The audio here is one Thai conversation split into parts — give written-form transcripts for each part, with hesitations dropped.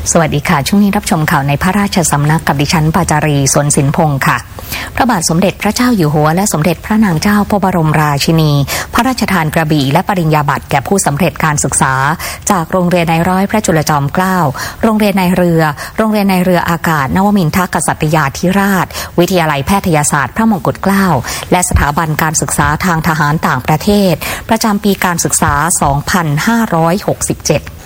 สวัสดีค่ะช่วงนี้รับชมข่าวในพระราชสำนักกับดิฉันปาจารีสวนสินพงศ์ค่ะพระบาทสมเด็จพระเจ้าอยู่หัวและสมเด็จพระนางเจ้าพระบรมราชินีพระราชทานกระบี่และปริญญาบัตรแก่ผู้สำเร็จการศึกษาจากโรงเรียนนายร้อยพระจุลจอมเกล้าโรงเรียนนายเรือโรงเรียนนายเรืออากาศนวมินทกษัตริยาธิราชวิทยาลัยแพทยศาสตร์พระมงกุฎเกล้าและสถาบันการศึกษาทางทหารต่างประเทศประจำปีการศึกษา 2567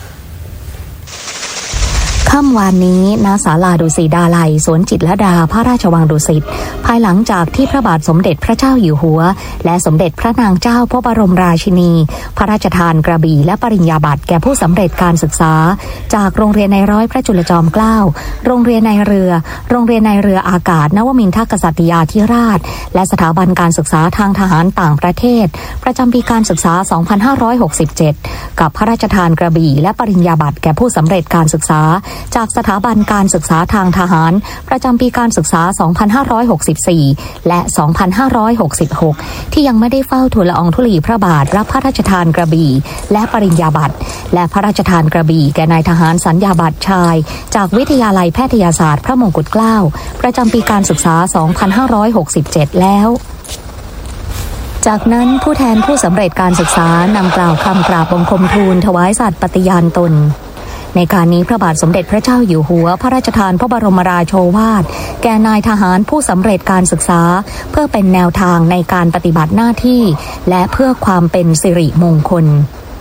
ค่ำวานนี้ณศาลาดุสิตดาลัยสวนจิตรลดาพระราชวังดุสิตภายหลังจากที่พระบาทสมเด็จพระเจ้าอยู่หัวและสมเด็จพระนางเจ้าพระบรมราชินีพระราชทานกระบี่และปริญญาบัตรแก่ผู้สำเร็จการศึกษาจากโรงเรียนนายร้อยพระจุลจอมเกล้าโรงเรียนนายเรือโรงเรียนนายเรืออากาศนวมินทกษัตริยาธิราชและสถาบันการศึกษาทางทหารต่างประเทศประจำปีการศึกษา 2567กับพระราชทานกระบี่และปริญญาบัตรแก่ผู้สำเร็จการศึกษาจากสถาบันการศึกษาทางทหารประจำปีการศึกษา 2564 และ 2566 ที่ยังไม่ได้เฝ้าทูลละอองธุลีพระบาทรับพระราชทานกระบี่และปริญญาบัตรและพระราชทานกระบี่แก่นายทหารสัญญาบัตรชายจากวิทยาลัยแพทยศาสตร์พระมงกุฎเกล้าประจำปีการศึกษา 2567 แล้วจากนั้นผู้แทนผู้สำเร็จการศึกษานำกล่าวคำกราบบังคมทูลถวายสัตย์ปฏิญาณตนในการนี้พระบาทสมเด็จพระเจ้าอยู่หัวพระราชทานพระบรมราโชวาทแก่นายทหารผู้สำเร็จการศึกษาเพื่อเป็นแนวทางในการปฏิบัติหน้าที่และเพื่อความเป็นสิริมงคล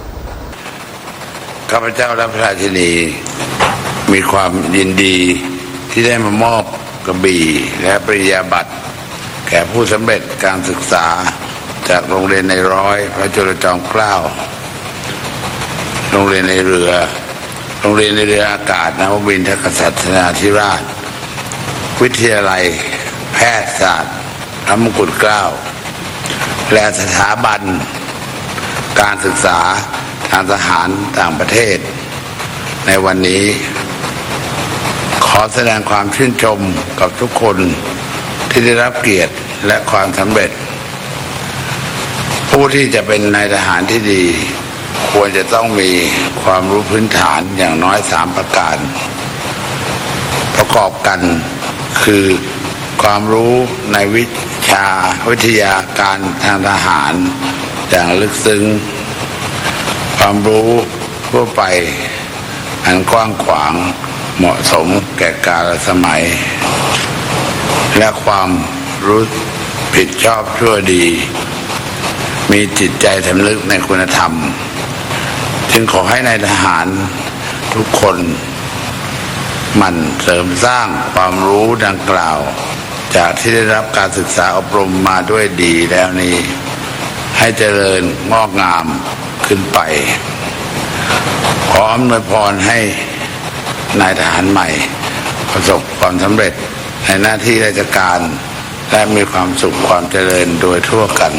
ข้าพเจ้าและพระราชินีมีความยินดีที่ได้มามอบกระบี่และปริญญาบัตรแก่ผู้สำเร็จการศึกษาจากโรงเรียนนายร้อยพระจุลจอมเกล้าโรงเรียนนายเรือโรงเรียนในเรืออากาศนวมินทกษัตริยาธิราชวิทยาลัยแพทยศาสตร์พระมงกุฎเกล้าและสถาบันการศึกษาทางทหารต่างประเทศในวันนี้ขอแสดงความชื่นชมกับทุกคนที่ได้รับเกียรติและความสำเร็จผู้ที่จะเป็นนายทหารที่ดีควรจะต้องมีความรู้พื้นฐานอย่างน้อย3ประการประกอบกันคือความรู้ในวิทยาการทางทหารอย่างลึกซึ้งความรู้ทั่วไปอันกว้างขวางเหมาะสมแก่กาลสมัยและความรู้ผิดชอบชั่วดีมีจิตใจสำนึกในคุณธรรมจึงขอให้นายทหารทุกคนหมั่นเสริมสร้างความรู้ดังกล่าวจากที่ได้รับการศึกษาอบรมมาด้วยดีแล้วนี้ให้เจริญงอกงามขึ้นไปขออำนวยพรให้นายทหารใหม่ประสบความสำเร็จในหน้าที่ราชการและมีความสุขความเจริญโดยทั่วกัน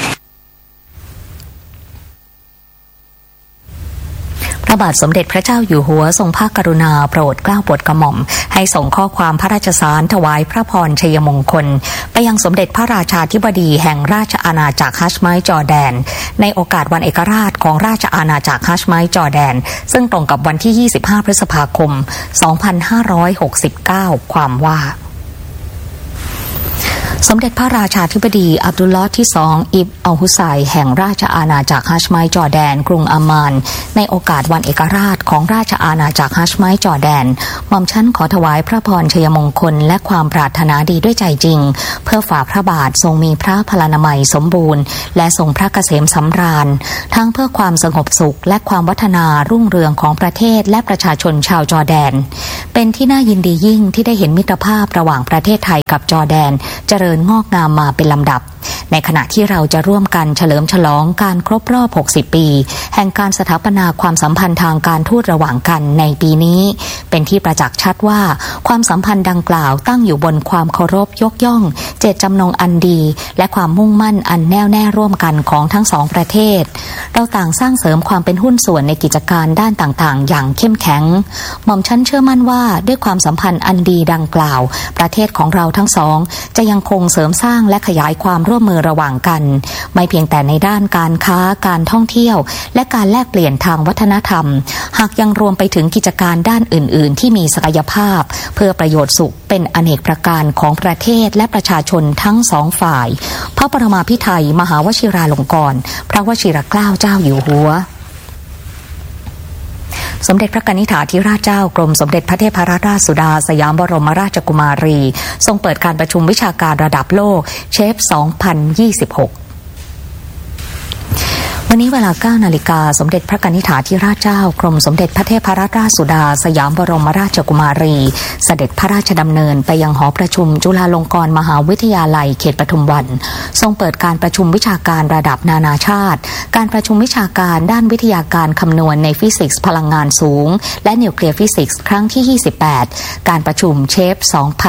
พระบาทสมเด็จพระเจ้าอยู่หัวทรงพระกรุณาโปรดเกล้าโปรดกระหม่อมให้ส่งข้อความพระราชสารถวายพระพรชัยมงคลไปยังสมเด็จพระราชาธิบดีแห่งราชอาณาจักรฮัชไมจอร์แดนในโอกาสวันเอกราชของราชอาณาจักรฮัชไมจอร์แดนซึ่งตรงกับวันที่25พฤษภาคม 2569ความว่าสมเด็จพระราชาธิบดีอับดุลลอฮ์ที่2อิบอัลฮุไซแห่งราชอาณาจักรฮัชไมจอร์แดนกรุงอัมมานในโอกาสวันเอกราชของราชอาณาจักรฮัชไมจอร์แดนหม่อมชั้นขอถวายพระพรชัยมงคลและความปรารถนาดีด้วยใจจริงเพื่อฝ่าพระบาททรงมีพระพลานามัยสมบูรณ์และทรงพระเกษมสำราญทั้งเพื่อความสงบสุขและความวัฒนารุ่งเรืองของประเทศและประชาชนชาวจอร์แดนเป็นที่น่ายินดียิ่งที่ได้เห็นมิตรภาพระหว่างประเทศไทยกับจอร์แดนเจริญงอกงามมาเป็นลำดับในขณะที่เราจะร่วมกันเฉลิมฉลองการครบรอบ60ปีแห่งการสถาปนาความสัมพันธ์ทางการทูตระหว่างกันในปีนี้เป็นที่ประจักษ์ชัดว่าความสัมพันธ์ดังกล่าวตั้งอยู่บนความเคารพยกย่องเจตจำนงอันดีและความมุ่งมั่นอันแน่วแน่ร่วมกันของทั้งสองประเทศเราต่างสร้างเสริมความเป็นหุ้นส่วนในกิจการด้านต่างๆอย่างเข้มแข็งหม่อมชั้นเชื่อมั่นว่าด้วยความสัมพันธ์อันดีดังกล่าวประเทศของเราทั้งสองจะยังคงงเสริมสร้างและขยายความร่วมมือระหว่างกันไม่เพียงแต่ในด้านการค้าการท่องเที่ยวและการแลกเปลี่ยนทางวัฒนธรรมหากยังรวมไปถึงกิจการด้านอื่นๆที่มีศักยภาพเพื่อประโยชน์สุขเป็นอเนกประการของประเทศและประชาชนทั้งสองฝ่ายพระปรมาภิไธยมหาวชิราลงกรณ์พระวชิรเกล้าเจ้าอยู่หัวสมเด็จพระกนิษฐาธิราชเจ้ากรมสมเด็จพระเทพรัตนราชสุดาสยามบรมราชกุมารีทรงเปิดการประชุมวิชาการระดับโลกเชฟ 2026วันนี้เวลา 9 นาฬิกาสมเด็จพระกนิษฐาธิราชเจ้ากรมสมเด็จพระเทพรัตนราชสุดาสยามบรมราชกุมารีเสด็จพระราชดำเนินไปยังหอประชุมจุฬาลงกรณ์มหาวิทยาลัยเขตปทุมวันทรงเปิดการประชุมวิชาการระดับนานาชาติการประชุมวิชาการด้านวิทยาการคำนวณในฟิสิกส์พลังงานสูงและนิวเคลียร์ฟิสิกส์ครั้งที่ 28การประชุมเชฟ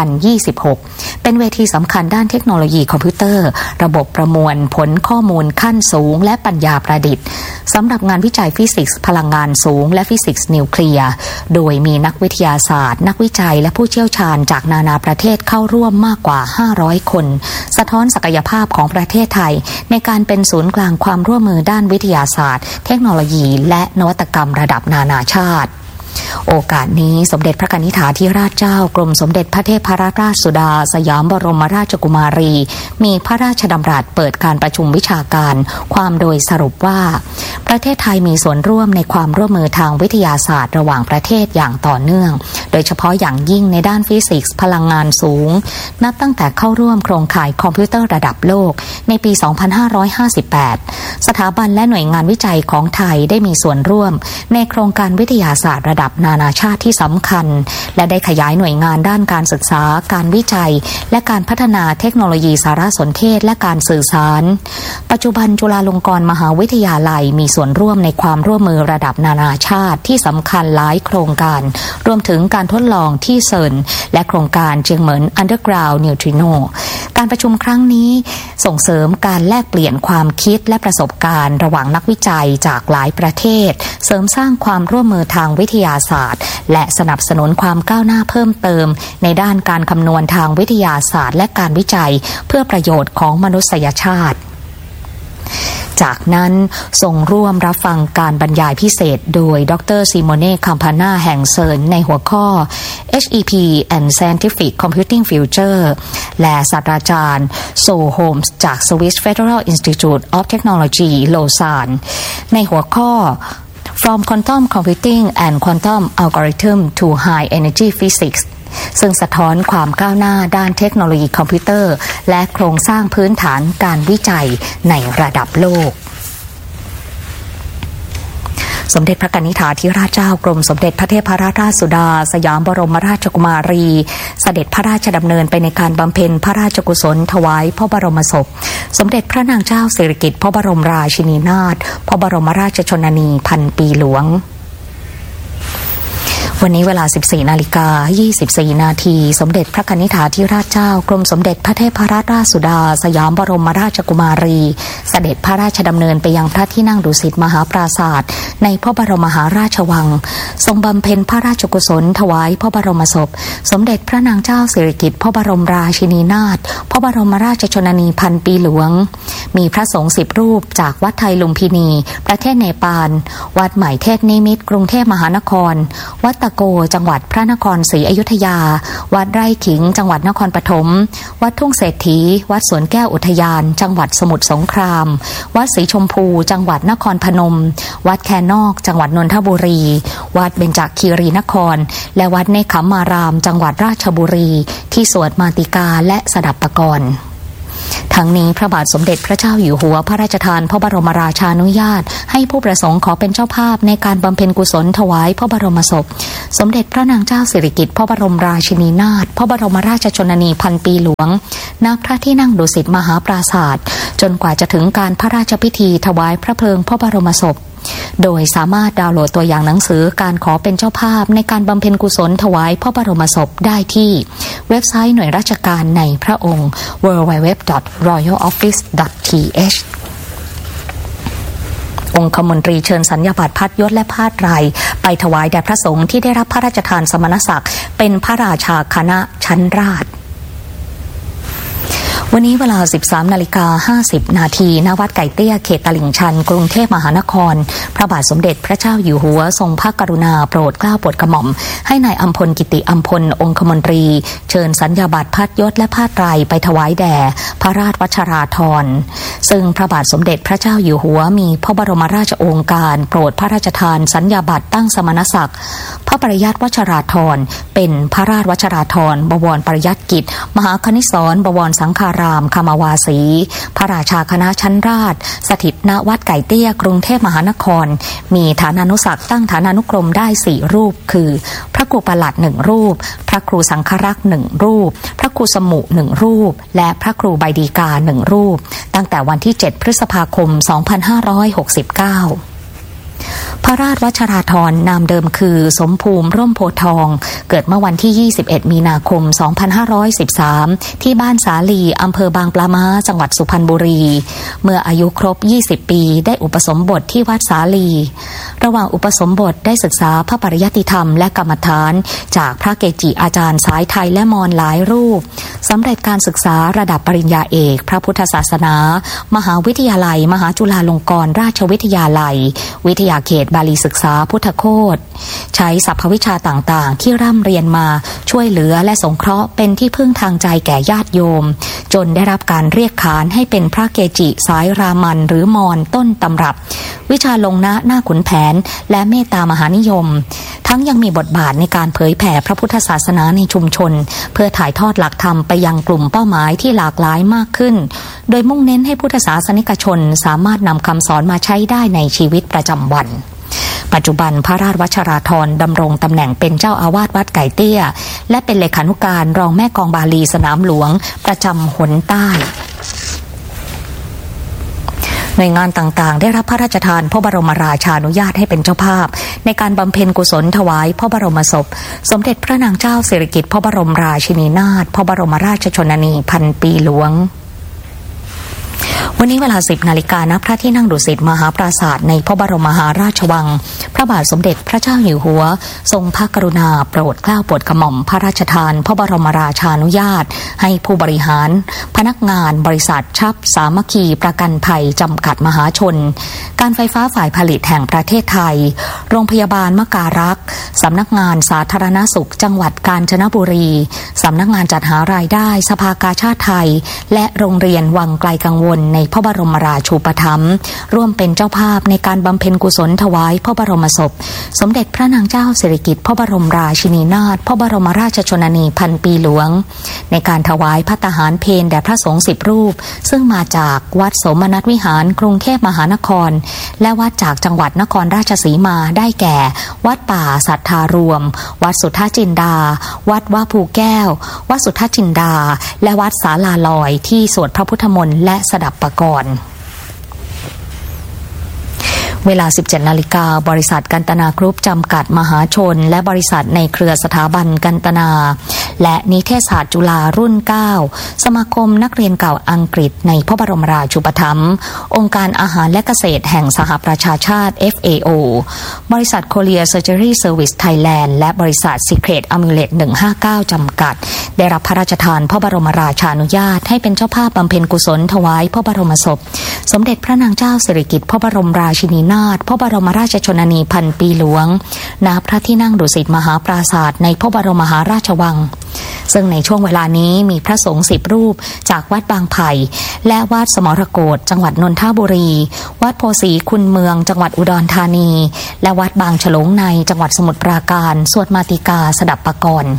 2026เป็นเวทีสำคัญด้านเทคโนโลยีคอมพิวเตอร์ระบบประมวลผลข้อมูลขั้นสูงและปัญญาประดิษฐ์สำหรับงานวิจัยฟิสิกส์พลังงานสูงและฟิสิกส์นิวเคลียร์โดยมีนักวิทยาศาสตร์นักวิจัยและผู้เชี่ยวชาญจากนานาประเทศเข้าร่วมมากกว่า500คนสะท้อนศักยภาพของประเทศไทยในการเป็นศูนย์กลางความร่วมมือด้านวิทยาศาสตร์เทคโนโลยีและนวัตกรรมระดับนานาชาติโอกาสนี้สมเด็จพระกนิษฐาธิราชเจ้ากรมสมเด็จพระเทพรัตนราชสุดาสยามบรมราชกุมารีมีพระราชดำรัสเปิดการประชุมวิชาการความโดยสรุปว่าประเทศไทยมีส่วนร่วมในความร่วมมือทางวิทยาศาสตร์ระหว่างประเทศอย่างต่อเนื่องโดยเฉพาะอย่างยิ่งในด้านฟิสิกส์พลังงานสูงนับตั้งแต่เข้าร่วมโครงข่ายคอมพิวเตอร์ระดับโลกในปี 2558 สถาบันและหน่วยงานวิจัยของไทยได้มีส่วนร่วมในโครงการวิทยาศาสตร์ระดับนานาชาติที่สำคัญและได้ขยายหน่วยงานด้านการศึกษาการวิจัยและการพัฒนาเทคโนโลยีสารสนเทศและการสื่อสารปัจจุบันจุฬาลงกรณ์มหาวิทยาลัยมีส่วนร่วมในความร่วมมือระดับนานาชาติที่สำคัญหลายโครงการรวมถึงการทดลองที่เซิร์นและโครงการเจียงเหมินอันเดอร์กราวด์นิวทริโนการประชุมครั้งนี้ส่งเสริมการแลกเปลี่ยนความคิดและประสบการณ์ระหว่างนักวิจัยจากหลายประเทศเสริมสร้างความร่วมมือทางวิทยาศาสตร์และสนับสนุนความก้าวหน้าเพิ่มเติมในด้านการคำนวณทางวิทยาศาสตร์และการวิจัยเพื่อประโยชน์ของมนุษยชาติจากนั้นส่งร่วมรับฟังการบรรยายพิเศษโดยดร. ซิโมเน่ คัมพาน่าแห่งเซิร์นในหัวข้อ HEP and Scientific Computing Future และศาสตราจารย์โซโฮมส์จาก Swiss Federal Institute of Technology โลซานในหัวข้อFrom Quantum Computing and Quantum Algorithm to High Energy Physics ซึ่งสะท้อนความก้าวหน้าด้านเทคโนโลยีคอมพิวเตอร์และโครงสร้างพื้นฐานการวิจัยในระดับโลกสมเด็จพระกนิษฐาธิราชเจ้ากรมสมเด็จพระเทพรัตนราชสุดาสยามบรมราชกุมารีเสด็จพระราชดำเนินไปในการบำเพ็ญพระราชกุศลถวายพระบรมศพสมเด็จพระนางเจ้าสิริกิติ์พระบรมราชินีนาถพระบรมราชชนนีพันปีหลวงวันนี้เวลา 14:24 นาทีสมเด็จพระกนิษฐาธิราชเจ้ากรมสมเด็จพระเทพรัตนราชสุดาสยามบรมราชกุมารีเสด็จพระราชดำเนินไปยังพระที่นั่งดุสิตมหาปราสาทในพระบรมมหาราชวังทรงบำเพ็ญพระราชกุศลถวายพระบรมศพสมเด็จพระนางเจ้าสิริกิติ์พระบรมราชินีนาถพระบรมราชชนนีพันปีหลวงมีพระสงฆ์10 รูปจากวัดไทยลุมพินีประเทศเนปาลวัดใหม่เทพนิมิตรกรุงเทพมหานครวัดตะโกจังหวัดพระนครศรีอยุธยาวัดไร่ขิงจังหวัดนครปฐมวัดทุ่งเศรษฐีวัดสวนแก้วอุทยานจังหวัดสมุทรสงครามวัดศรีชมพูจังหวัดนครพนมวัดแคนอกจังหวัดนนทบุรีวัดเบญจคีรีนครและวัดเนคขมารามจังหวัดราชบุรีที่สวดมาติกาและสดับปกรณ์ทั้งนี้พระบาทสมเด็จพระเจ้าอยู่หัวพระราชทานพระบรมราชานุญาตให้ผู้ประสงค์ขอเป็นเจ้าภาพในการบำเพ็ญกุศลถวายพระบรมศพสมเด็จพระนางเจ้าสิริกิติ์พระบรมราชินีนาถพระบรมราชชนนีพันปีหลวงณพระที่นั่งดุสิตมหาปราสาทจนกว่าจะถึงการพระราชพิธีถวายพระเพลิงพระบรมศพโดยสามารถดาวน์โหลดตัวอย่างหนังสือการขอเป็นเจ้าภาพในการบำเพ็ญกุศลถวายพระบรมศพได้ที่เว็บไซต์หน่วยราชการในพระองค์ www.royaloffice.th องคมนตรีเชิญสัญญาบัตรพัดยศและผ้าไตรไปถวายแด่พระสงฆ์ที่ได้รับพระราชทานสมณศักดิ์เป็นพระราชาคณะชั้นราชวันนี้เวลา 13:50 น.ณ วัดไก่เตี้ยเขตตลิ่งชันกรุงเทพมหานครพระบาทสมเด็จพระเจ้าอยู่หัวทรงพระกรุณาโปรดเกล้าโปรดกระหม่อมให้นายอัมพลกิติอัมพลองคมนตรีเชิญสัญญาบัตรพัดยศและผ้าไตรไปถวายแด่พระราชวัชราภรณ์ซึ่งพระบาทสมเด็จพระเจ้าอยู่หัวมีพระบรมราชโองการโปรดพระราชทานสัญญาบัตรตั้งสมณศักดิ์พระปริยัติวัชราภรณ์เป็นพระราชวัชราภรณ์บวรปริยัติกิจมหาคณิสรณ์บวรสังฆารามคามาวาสีพระราชาคณะชั้นราชสถิตณวัดไก่เตี้ยกรุงเทพมหานครมีฐานานุศักดิ์ตั้งฐานานุกรมได้4รูปคือพระครูประหลัด1รูปพระครูสังฆรักษ์1รูปพระครูสมุ1รูปและพระครูใบดีกา1รูปตั้งแต่วันที่7พฤษภาคม2569พระราชวัชราภรณ์นามเดิมคือสมภูมิร่มโพธิ์ทองเกิดเมื่อวันที่21มีนาคม2513ที่บ้านสาลีอำเภอบางปลาม้าจังหวัดสุพรรณบุรีเมื่ออายุครบ20ปีได้อุปสมบทที่วัดสาลีระหว่างอุปสมบทได้ศึกษาพระปริยัติธรรมและกรรมฐานจากพระเกจิอาจารย์สายไทยและมอญหลายรูปสำเร็จการศึกษาระดับปริญญาเอกพระพุทธศาสนามหาวิทยาลัยมหาจุฬาลงกรณราชวิทยาลัยวิทยาเขตบาลีศึกษาพุทธโคตใช้สรรพวิชาต่างๆที่ร่ำเรียนมาช่วยเหลือและสงเคราะห์เป็นที่พึ่งทางใจแก่ญาติโยมจนได้รับการเรียกขานให้เป็นพระเกจิสายรามันหรือมอญต้นตำรับวิชาลงนะหน้าขุนแผนและเมตตามหานิยมทั้งยังมีบทบาทในการเผยแผ่พระพุทธศาสนาในชุมชนเพื่อถ่ายทอดหลักธรรมไปยังกลุ่มเป้าหมายที่หลากหลายมากขึ้นโดยมุ่งเน้นให้พุทธศาสนิกชนสามารถนำคำสอนมาใช้ได้ในชีวิตประจำวันปัจจุบันพระราชวัชราภรณ์ดำรงตำแหน่งเป็นเจ้าอาวาสวัดไก่เตี้ยและเป็นเลขานุการรองแม่กองบาลีสนามหลวงประจำหนใต้หน่วยงานต่างๆได้รับพระราชทานพระบรมราชานุญาตให้เป็นเจ้าภาพในการบำเพ็ญกุศลถวายพระบรมศพสมเด็จพระนางเจ้าสิริกิติ์พระบรมราชินีนาถพระบรมราชชนนีพันปีหลวงวันนี้เวลา 10 นาฬิกาณพระที่นั่งดุสิตมหาปราสาทในพระบรมมหาราชวังพระบาทสมเด็จพระเจ้าอยู่หัวทรงพระกรุณาโปรดเกล้าโปรดกระหม่อมพระราชทานพระบรมราชานุญาตให้ผู้บริหารพนักงานบริษัทชับสามัคคีประกันภัยจำกัดมหาชนการไฟฟ้าฝ่ายผลิตแห่งประเทศไทยโรงพยาบาลมการักษ์สำนักงานสาธารณสุขจังหวัดกาญจนบุรีสำนักงานจัดหารายได้สภากาชาดไทยและโรงเรียนวังไกลกังวลในพระบรมราชูปถัมภ์ร่วมเป็นเจ้าภาพในการบำเพ็ญกุศลถวายพระบรมศพสมเด็จพระนางเจ้าสิริกิติ์พระบรมราชินีนาถพระบรมราชชนนีพันปีหลวงในการถวายภัตตาหารเพลแด่พระสงฆ์10รูปซึ่งมาจากวัดโสมนัสวิหารกรุงเทพมหานครและวัดจากจังหวัดนครราชสีมาได้แก่วัดป่าสัทธารวมวัดสุทธจินดาวัดว่าภูแก้ววัดสุทธจินดาและวัดศาลาลอยที่สวดพระพุทธมนต์และสดับปกรณ์เวลา 17 นาฬิกาบริษัทกันตนากรุ๊ปจำกัดมหาชนและบริษัทในเครือสถาบันกันตนาและนิเทศศาสตร์จุฬารุ่น 9 สมาคมนักเรียนเก่าอังกฤษในพระบรมราชูปถัมภ์องค์การอาหารและเกษตรแห่งสหประชาชาติ FAO บริษัท Korea Surgery Service Thailand และบริษัท Secret Amulet 159 จำกัดได้รับพระราชทานพระบรมราชานุญาตให้เป็นเจ้าภาพบำเพ็ญกุศลถวายพระบรมศพสมเด็จพระนางเจ้าสิริกิติ์พระบรมราชินีนาถพระบรมราชชนนีพันปีหลวงณพระที่นั่งดุสิตมหาปราสาทในพระบรมมหาราชวังซึ่งในช่วงเวลานี้มีพระสงฆ์10รูปจากวัดบางไผ่และวัดสมรโกฏจังหวัดนนทบุรีวัดโพสีคุณเมืองจังหวัดอุดรธานีและวัดบางฉลงในจังหวัดสมุทรปราการสวดมาติกาสดับปกรณ์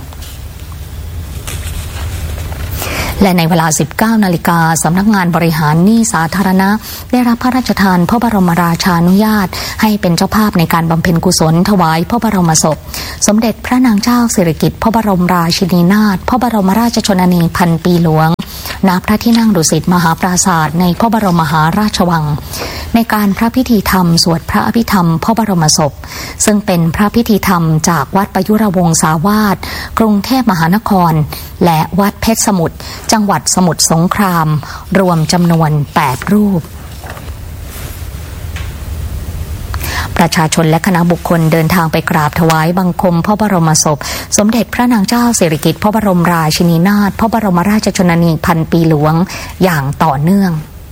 และในเวลา 19 นาฬิกาสำนักงานบริหารหนี้สาธารณะได้รับพระราชทานพระบรมราชานุญาตให้เป็นเจ้าภาพในการบำเพ็ญกุศลถวายพระบรมศพสมเด็จพระนางเจ้าสิริกิติ์พระบรมราชินีนาถพระบรมราชชนนีพันปีหลวงณพระที่นั่งดุสิตมหาปราสาทในพระบรมมหาราชวังในการพระพิธีธรรมสวดพระอภิธรรมพระบรมศพซึ่งเป็นพระพิธีธรรมจากวัดประยุรวงศาวาสกรุงเทพมหานครและวัดเพชรสมุทรจังหวัดสมุทรสงครามรวมจำนวน8รูปประชาชนและคณะบุคคลเดินทางไปกราบถวายบังคมพระบรมศพสมเด็จพระนางเจ้าสิริกิติ์พระบรมราชินีนาถพระบรมราชชนนีพันปีหลวงอย่างต่อเนื่อง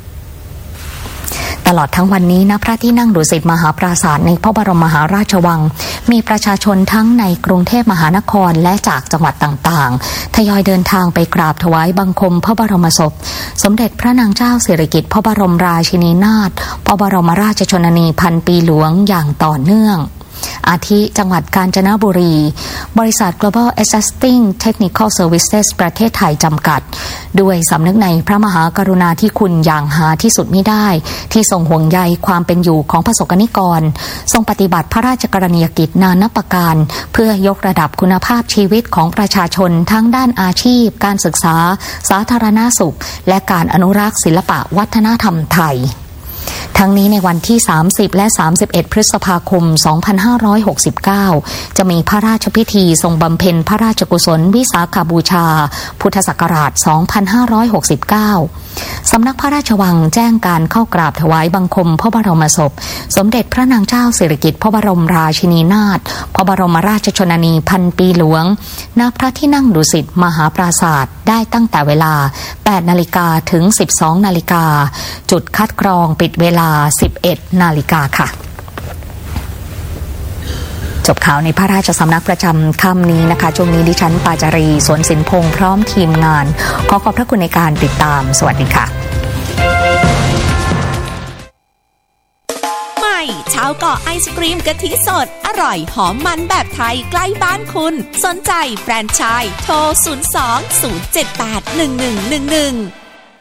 ตลอดทั้งวันนี้ณพระที่นั่งดุสิตมหาปราสาทในพระบรมมหาราชวังมีประชาชนทั้งในกรุงเทพมหานครและจากจังหวัดต่างๆทยอยเดินทางไปกราบถวายบังคมพระบรมศพสมเด็จพระนางเจ้าสิริกิติ์พระบรมราชินีนาถพระบรมราชชนนีพันปีหลวงอย่างต่อเนื่องอาทิจังหวัดกาญจนบุรีบริษัท Global Assisting Technical Services ประเทศไทยจำกัดด้วยสำนึกในพระมหากรุณาธิคุณอย่างหาที่สุดมิได้ที่ทรงห่วงใยความเป็นอยู่ของประสบนิกรทรงปฏิบัติพระราชกรณียกิจนานับประการเพื่อยกระดับคุณภาพชีวิตของประชาชนทั้งด้านอาชีพการศึกษาสาธารณสุขและการอนุรักษ์ศิลปะวัฒนธรรมไทยทั้งนี้ในวันที่30และ31พฤษภาคม2569จะมีพระราชพิธีทรงบำเพ็ญพระราชกุศลวิสาขบูชาพุทธศักราช2569สำนักพระราชวังแจ้งการเข้ากราบถวายบังคมพระบรมศพสมเด็จพระนางเจ้าสิริกิติ์พระบรมราชินีนาถพระบรมราชชนนีพันปีหลวงณพระที่นั่งดุสิตมหาปราสาทได้ตั้งแต่เวลา 8 นาฬิกาถึง 12 นาฬิกาจุดคัดกรองปิดเวลา 11 นาฬิกาค่ะจบข่าวในพระราชสำนักประจำค่ำนี้นะคะช่วงนี้ดิฉันปาจารีสวนสินพงษ์พร้อมทีมงานขอขอบพระคุณในการติดตามสวัสดีค่ะใหม่ชาวเกาะไอศกรีมกะทิสดอร่อยหอมมันแบบไทยใกล้บ้านคุณสนใจแฟรนไชส์โทร02-078-1111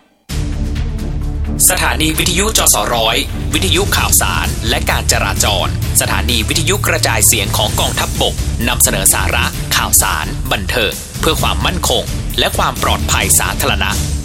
สถานีวิทยุจสร้อยวิทยุข่าวสารและการจราจรสถานีวิทยุกระจายเสียงของกองทัพบกนำเสนอสาระข่าวสารบันเทิงเพื่อความมั่นคงและความปลอดภัยสาธารณะ